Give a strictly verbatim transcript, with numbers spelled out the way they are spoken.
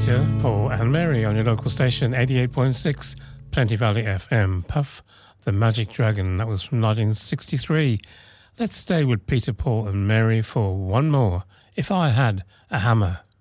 Peter, Paul and Mary on your local station, eighty-eight point six Plenty Valley F M. Puff the Magic Dragon, that was from nineteen sixty-three. Let's stay with Peter, Paul and Mary for one more, If I Had a Hammer.